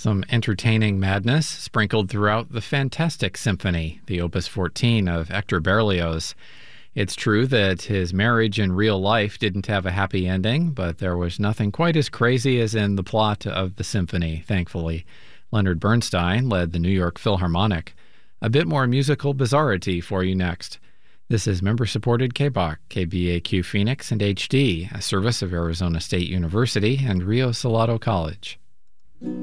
Some entertaining madness sprinkled throughout the Fantastic Symphony, the Opus 14 of Hector Berlioz. It's true that his marriage in real life didn't have a happy ending, but there was nothing quite as crazy as in the plot of the symphony, thankfully. Leonard Bernstein led the New York Philharmonic. A bit more musical bizarrity for you next. This is member-supported KBOC, KBAQ Phoenix and HD, a service of Arizona State University and Rio Salado College.